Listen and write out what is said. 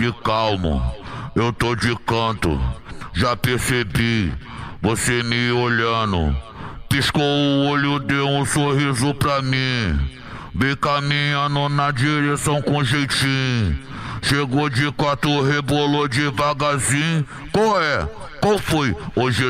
de calmo, eu tô de canto. Já percebi, você me olhando. Piscou o olho, deu um sorriso pra mim. Vem caminhando na direção com jeitinho. Chegou de quatro, rebolou devagarzinho. Qual é? Qual foi? Hoje